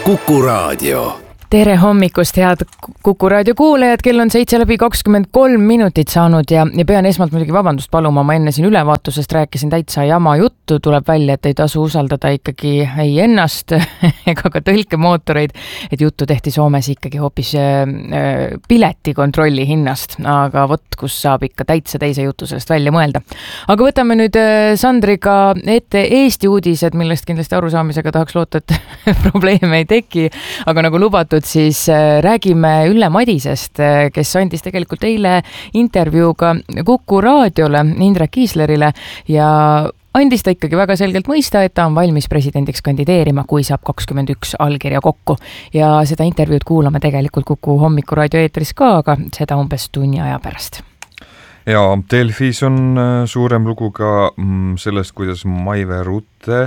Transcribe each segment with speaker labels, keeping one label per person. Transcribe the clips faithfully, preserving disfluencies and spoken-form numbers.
Speaker 1: Kuku Raadio.
Speaker 2: Tere hommikust, head Kuku Raadio kuulajad, kell on seitse läbi kakskümmend kolm minutit saanud ja, ja pean esmalt muidugi vabandust paluma, ma enne siin ülevaatusest rääkisin täitsa jama juttu, tuleb välja, et ei tasu usaldada ikkagi ei ennast ega ka tõlkemootoreid, et juttu tehti Soomes ikkagi hoopis äh, piletikontrolli hinnast, aga vot, kus saab ikka täitsa teise jutu sellest välja mõelda. Aga võtame nüüd äh, Sandriga ette Eesti uudised, millest kindlasti arusaamisega tahaks loota, et probleeme ei teki, aga nagu lubatud, siis räägime Ülle Madisest, kes andis tegelikult eile intervjuuga Kuku Raadiole, Indrek Kiislerile ja andis ta ikkagi väga selgelt mõista, et ta on valmis presidendiks kandideerima, kui saab kakskümmend üks allkirja kokku. Ja seda intervjuud kuulame tegelikult Kuku hommikuraadio eetris ka, aga seda umbes tunni aja pärast.
Speaker 3: Ja Delfis on suurem lugu ka sellest, kuidas Maive Rutte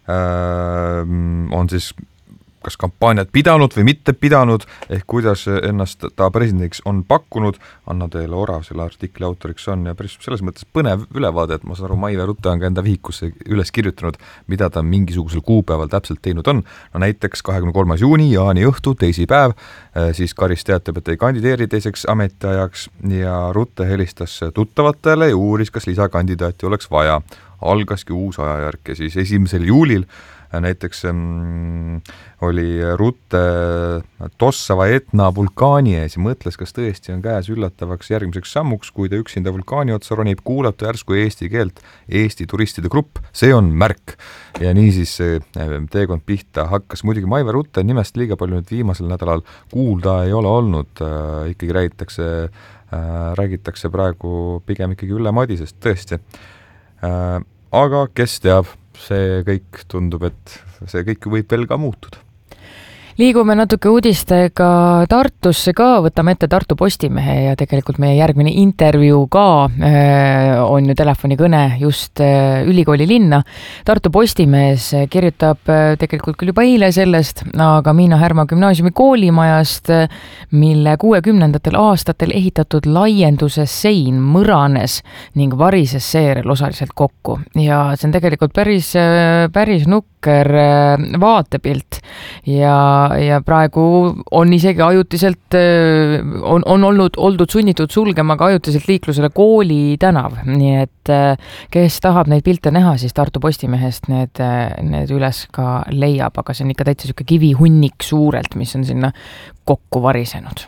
Speaker 3: äh, on siis kas kampaaniat pidanud või mitte pidanud, ehk kuidas ennast ta presidendiks on pakkunud. Anna teile Orav selle artikli autoriks on ja päris selles mõttes põnev ülevaade, et ma saan aru, Maive Rutte on ka enda vihikusse üles kirjutanud, mida ta mingisugusel kuupäeval täpselt teinud on. No näiteks kahekümne kolmas juuni, jaani õhtu, teisipäev, siis Karis teatab, et ei kandideeri teiseks ametiajaks ja Rutte helistas tuttavatele ja uuris, kas lisakandidaati oleks vaja. Algaski uus ajajärk ja siis esimesel juulil näiteks ähm, oli Rutte Tossava Etna vulkaani ees ja mõtles, kas tõesti on käes üllatavaks järgmiseks sammuks, kui ta üksinda vulkaani otsa ronib, kuulab ta järsku eesti keelt, Eesti turistide grupp, see on märk. Ja nii siis teekond pihta hakkas. Muidugi Maive Rutte nimest liiga palju nüüd viimasel nädalal kuulda ei ole olnud, äh, ikkagi räägitakse, äh, räägitakse praegu pigem ikkagi Ülle Madisest, tõesti. Äh, aga kes teab, see kõik tundub, et see kõik võib veel ka muutuda.
Speaker 2: Liigume natuke uudistega Tartusse ka, võtame ette Tartu Postimehe ja tegelikult meie järgmine intervjuu ka äh, on ju telefonikõne just äh, ülikooli linna. Tartu Postimees kirjutab äh, tegelikult küll juba eile sellest, aga Miina Härma gümnaasiumi koolimajast, mille kuuekümnendatel aastatel ehitatud laienduse sein mõranes ning varises seerel osaliselt kokku. Ja see on tegelikult päris, päris nukker äh, vaatepilt ja ja praegu on isegi ajutiselt, on, on olnud, oldud sunnitud sulgema ka ajutiselt liiklusele Kooli tänav, nii et kes tahab neid pilte näha, siis Tartu Postimehest need, need üles ka leiab, aga see on ikka täitsa siuke kivihunnik suurelt, mis on sinna kokku varisenud.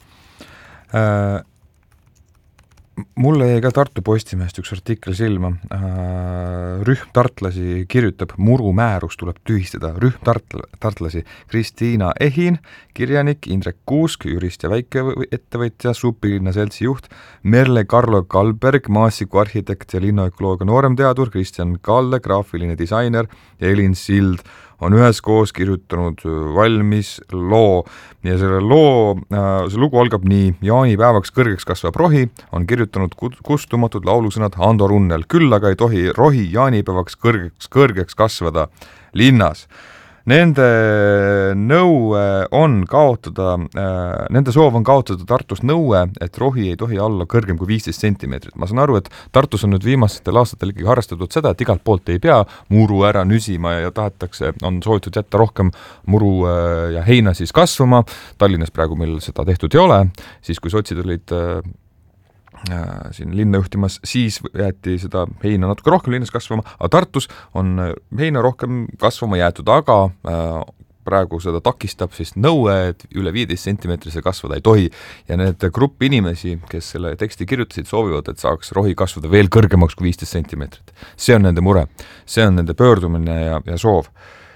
Speaker 3: Äh... Mulle jäi ka Tartu Postimehest üks artikkel silma. Rühm tartlasi kirjutab, muru määrus tuleb tühistada. Rühm tartl- tartlasi Kristiina Ehin, kirjanik, Indrek Kuusk, jurist ja väikeettevõtja, Supilinna seltsi juht, Merle Karlo Kalberg, maasiku arhitekt ja linnaökoloogia nooremteadur, Kristjan Kalle, graafiline disainer ja Elin Sild on üheskoos kirjutanud valmis loo ja selle loo, see lugu algab nii: jaanipäevaks kõrgeks kasvab rohi, on kirjutanud kustumatud laulusõnad Hando Runnel, küll aga ei tohi rohi jaanipäevaks kõrgeks, kõrgeks kasvada linnas. Nende nõue on kaotada, nende soov on kaotada Tartus nõue, et rohi ei tohi olla kõrgem kui viisteist sentimeetrit. Ma saan aru, et Tartus on nüüd viimastel aastatel ikkagi harrastatud seda, et igalt poolt ei pea muru ära nüsima ja tahetakse, on soovitud jätta rohkem muru ja heina siis kasvama. Tallinnas praegu meil seda tehtud ei ole, siis kui sotsid olid siin linna juhtimas, siis jäeti seda heina natuke rohkem linnas kasvama, aga Tartus on heina rohkem kasvama jäetud, aga praegu seda takistab siis nõue, et üle viieteist sentimeetrise kasvada ei tohi. Ja need grupp inimesi, kes selle teksti kirjutasid, soovivad, et saaks rohi kasvada veel kõrgemaks kui viisteist sentimeetrit. See on nende mure, see on nende pöördumine ja, ja soov.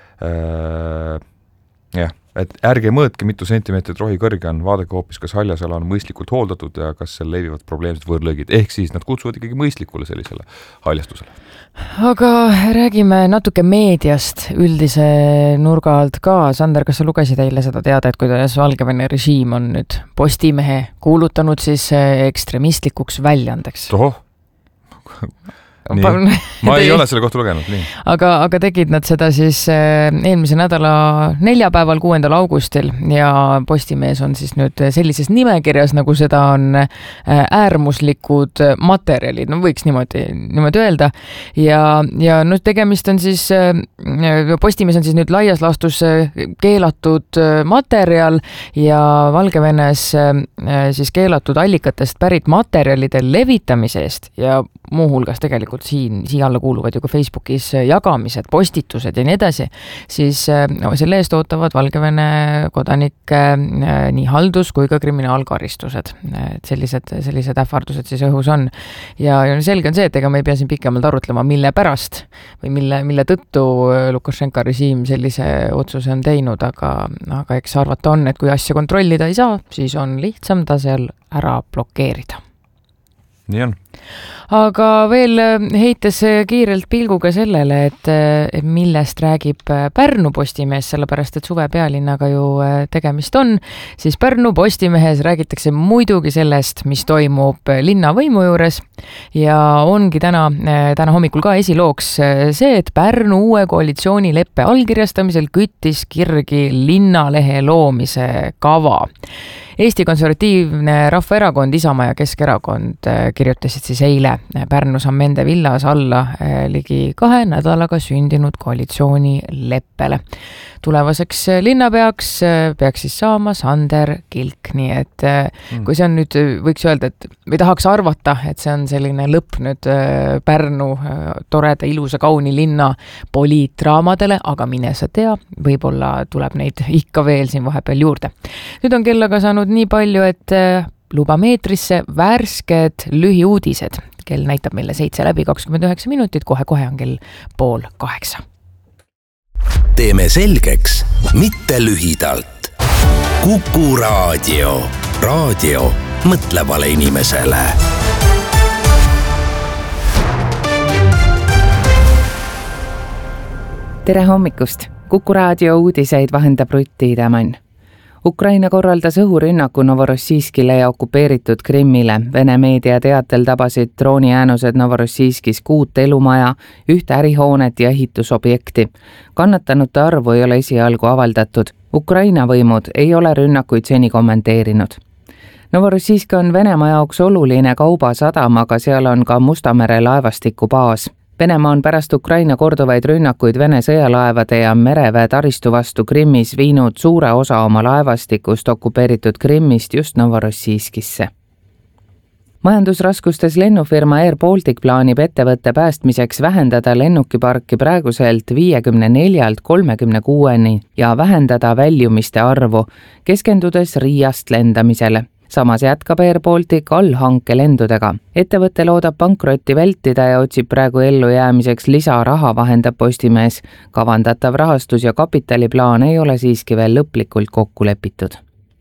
Speaker 3: Äh, jah. Et ärge mõõtke, mitu sentimeetrit rohi kõrge on, vaadake hoopis, kas haljasala on mõistlikult hooldatud ja kas seal levivad probleemsed võõrlõigid. Ehk siis nad kutsuvad ikkagi mõistlikule sellisele haljastusele.
Speaker 2: Aga räägime natuke meediast üldise nurga alt ka. Sander, kas sa lugesid eile seda teada, et kuidas Valgevene režiim on nüüd Postimehe kuulutanud siis ekstremistlikuks väljandeks?
Speaker 3: Tohoh! ma ei ole selle kohta lugenud, nii.
Speaker 2: Aga, aga tegid nad seda siis eelmise nädala neljapäeval, kuuendal augustil ja Postimees on siis nüüd sellises nimekirjas, nagu seda on äärmuslikud materjalid, no võiks niimoodi, niimoodi öelda. Ja, ja no tegemist on siis, Postimees on siis nüüd laias laastus keelatud materjal ja Valgevenes siis keelatud allikatest pärit materjalide levitamise eest ja muuhulgas tegelikult siin, siia alla kuuluvad ju ka Facebookis jagamised, postitused ja nii edasi, siis no, selle eest ootavad Valgevene kodanikke nii haldus- kui ka kriminaalkaristused. Et sellised, sellised ähvardused siis õhus on. Ja, ja selge on see, et ega me ei pea siin pikemalt arutlema, mille pärast või mille, mille tõttu Lukašenka režiim sellise otsuse on teinud, aga, aga eks arvata on, et kui asja kontrollida ei saa, siis on lihtsam ta seal ära blokeerida.
Speaker 3: Nii on.
Speaker 2: Aga veel heites kiirelt pilguga sellele, et millest räägib Pärnu Postimees, sellepärast et suve pealinnaga ju tegemist on, siis Pärnu Postimehes räägitakse muidugi sellest, mis toimub linnavõimu juures ja ongi täna, täna hommikul ka esilooks see, et Pärnu uue koalitsioonileppe allkirjastamisel küttis kirgi linnalehe loomise kava. Eesti Konservatiivne Rahvaerakond, Isamaa ja Keskerakond kirjutasid siis eile Pärnu Sammende villas alla ligi kahe nädalaga sündinud koalitsioonileppele. Tulevaseks linnapeaks peaks siis saama Sander Kilk, nii et mm. kui see on nüüd, võiks öelda, et või tahaks arvata, et see on selline lõpp nüüd Pärnu toreda, ilusa, kauni linna poliitraamadele, aga mine sa tea, võib-olla tuleb neid ikka veel siin vahepeal juurde. Nüüd on kellaga saanud nii palju, et luba meetrisse värsked lühiuudised. Kell näitab meile seitse läbi kakskümmend üheksa minutit, kohe-kohe on kell pool kaheksa.
Speaker 1: Teeme selgeks, mitte lühidalt. Kuku raadio. Raadio mõtlevale inimesele.
Speaker 4: Tere hommikust! Kuku raadio uudiseid vahendab Rutti Idemann. Ukraina korraldas õhurünnaku Novorossijskile ja okupeeritud Krimmile. Vene meedia teatel tabasid drooniäänused Novorossijskis kuut elumaja, ühte ärihoonet ja ehitusobjekti. Kannatanute arvu ei ole esialgu avaldatud. Ukraina võimud ei ole rünnakuid seni kommenteerinud. Novorossijsk on Venemaa jaoks oluline kaubasadam, aga seal on ka Mustamere laevastiku baas. Venemaa on pärast Ukraina korduvaid rünnakuid Vene sõjalaevade ja mereväe taristu vastu Krimmis viinud suure osa oma laevastikust okupeeritud Krimmist just Novorossijskisse. Majandusraskustes lennufirma Air Baltic plaanib ettevõtte päästmiseks vähendada lennukiparki praeguselt viiekümne neljalt kolmekümne kuueni ja vähendada väljumiste arvu, keskendudes Riiast lendamisele. Samas jätkab Air Baltic allhanke lendudega. Ettevõte loodab pankrotti vältida ja otsib praegu ellujäämiseks lisaraha, vahendab Postimees. Kavandatav rahastus ja kapitaliplaan ei ole siiski veel lõplikult kokku lepitud.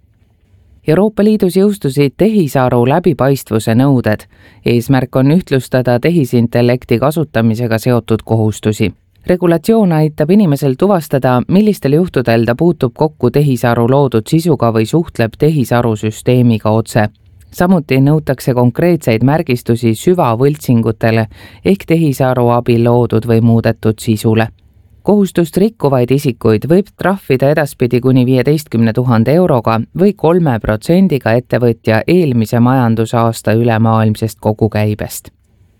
Speaker 4: Euroopa Liidus jõustusid tehisaru läbipaistvuse nõuded. Eesmärk on ühtlustada tehisintellekti kasutamisega seotud kohustusi. Regulatsioon aitab inimesel tuvastada, millistel juhtudel ta puutub kokku tehisaru loodud sisuga või suhtleb tehisarusüsteemiga otse. Samuti nõutakse konkreetseid märgistusi süvavõltsingutele ehk tehisaru abil loodud või muudetud sisule. Kohustust rikkuvaid isikuid võib trahvida edaspidi kuni viieteistkümne tuhande euroga või kolme protsendiga ettevõtja eelmise majandusaasta ülemaailmsest kogukäibest.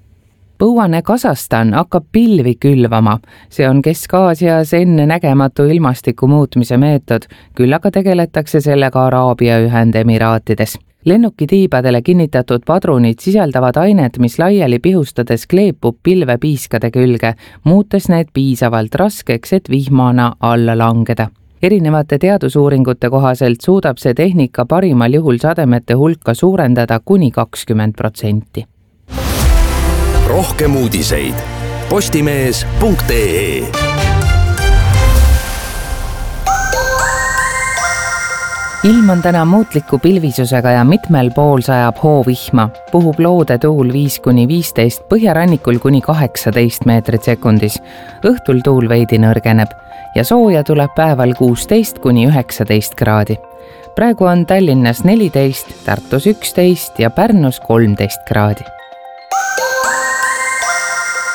Speaker 4: Põuane Kasahstan hakkab pilvi külvama. See on Kesk-Aasias enne nägematu ilmastiku muutmise meetod, küll aga tegeletakse sellega Araabia Ühendemiraatides. Lennukitiibadele kinnitatud padrunid sisaldavad ainet, mis laiali pihustades kleepub pilvepiiskade külge, muutes need piisavalt raskeks, et vihmana alla langeda. Erinevate teadusuuringute kohaselt suudab see tehnika parimal juhul sademete hulka suurendada kuni kakskümmend protsenti.
Speaker 1: Rohkem uudiseid postimees punkt ee.
Speaker 4: Ilm on täna muutliku pilvisusega ja mitmel pool sajab hoovihma. Puhub loode tuul viis kuni viisteist, põhjarannikul kuni kaheksateist meetrit sekundis. Õhtul tuul veidi nõrgeneb ja sooja tuleb päeval kuusteist kuni üheksateist kraadi. Praegu on Tallinnas neliteist, Tartus üksteist ja Pärnus kolmteist kraadi.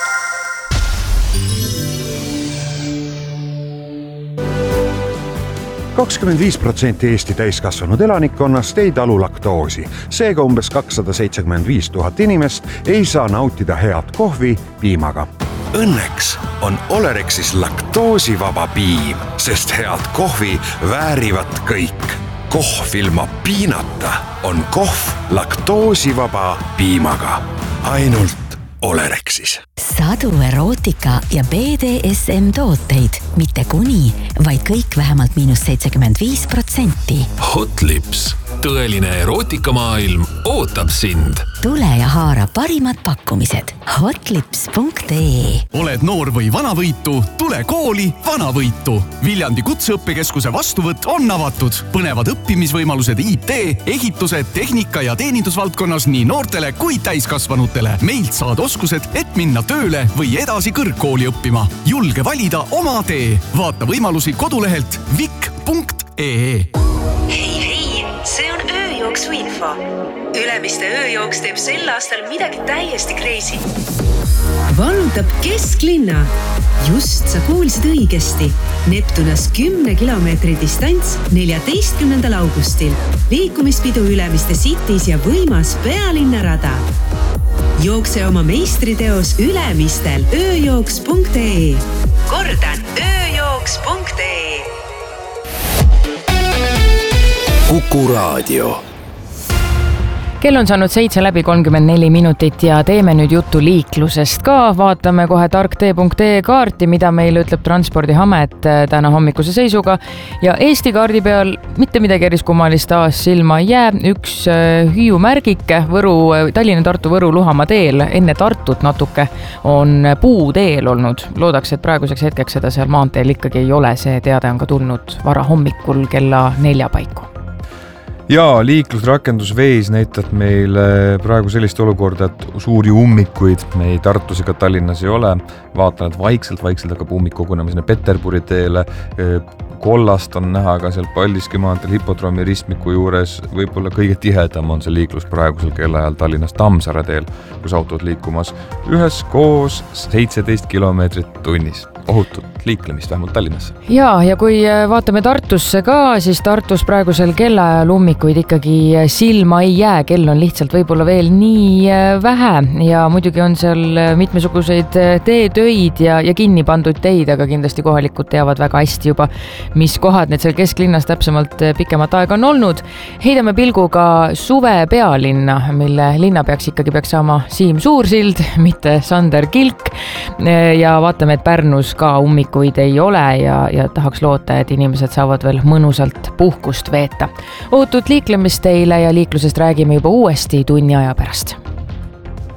Speaker 5: kakskümmend viis protsenti Eesti täiskasvanud elanikkonnast ei talu laktoosi. Seega umbes kakssada seitsekümmend viis tuhat inimest ei saa nautida head kohvi piimaga.
Speaker 6: Õnneks on Olerexis laktoosivaba piim, sest head kohvi väärivad kõik. Kohv ilma piinata on kohv laktoosivaba piimaga. Ainult Olerexis.
Speaker 7: Sadu erootika ja B D S M tooteid, mitte kuni, vaid kõik vähemalt miinus seitsekümmend viis protsenti.
Speaker 8: Hotlips, tõeline erootikamaailm ootab sind.
Speaker 7: Tule ja haara parimad pakkumised. hotlips punkt ee.
Speaker 9: Oled noor või vanavõitu, tule kooli vanavõitu. Viljandi kutseõppekeskuse vastuvõtt on avatud. Põnevad õppimisvõimalused I T, ehitused, tehnika ja teenindusvaldkonnas nii noortele kui täiskasvanutele. Meilt saad oskused, et minna tööle või edasi kõrgkooli õppima. Julge valida oma tee. Vaata võimalusi kodulehelt vik punkt ee.
Speaker 10: Hei, hei, see on ööjooksu info. Ülemiste ööjooks teeb sel aastal midagi täiesti crazy. Vallutab kesklinna. Just sa kuulsid õigesti. Neptunas kümne kilomeetri distants neljateistkümnendal augustil. Liikumispidu Ülemiste Cities ja võimas pealinnarada. Jookse oma meistriteos Ülemistel ööjooks punkt ee. Kordan, ööjooks punkt ee.
Speaker 1: Kuku Raadio.
Speaker 2: Kell on saanud seitse läbi kolmkümmend neli minutit ja teeme nüüd juttu liiklusest ka. Vaatame kohe tarktee punkt ee kaarti, mida meil ütleb Transpordiamet täna hommikuse seisuga. Ja Eesti kaardi peal mitte midagi eriskummalist taas silma ei jää. Üks hüüumärgike Võru, Tallinna-Tartu Võru Luhamaa teel enne Tartut natuke on puuteel olnud. Loodaks, et praeguseks hetkeks seda seal maanteel ikkagi ei ole. See teade on ka tulnud vara hommikul kella nelja paiku.
Speaker 3: Ja liiklusrakendus Waze näitab meile praegu sellist olukorda, et suuri ummikuid ei Tartus ega Tallinnas ei ole. Vaatan, et vaikselt, vaikselt hakkab ummik kogunemisena Peterburi teele. Kollast on näha ka seal Paldiski maanteel hipodroomi ristmiku juures. Võib-olla kõige tihedam on see liiklus praegusel kellaajal Tallinnas Tammsaare teel, kus autod liikumas ühes koos seitseteist kilomeetrit tunnis. Ohutut liiklemist vähemalt Tallinnasse. Ja,
Speaker 2: ja kui vaatame Tartusse ka, siis Tartus praegusel kellaajal ummikuid ikkagi silma ei jää. Kell on lihtsalt võib-olla veel nii vähe ja muidugi on seal mitmesuguseid teetöid ja, ja kinni pandud teid, aga kindlasti kohalikud teavad väga hästi juba, mis kohad need seal kesklinnas täpsemalt pikemat aega on olnud. Heidame pilguga suve pealinna, mille linna peaks ikkagi peaks saama Siim Suursild, mitte Sander Kilk ja vaatame, et Pärnus ka ummikuid ei ole ja, ja tahaks loota, et inimesed saavad veel mõnusalt puhkust veeta. Ohutut liiklemist teile ja liiklusest räägime juba uuesti tunni aja pärast.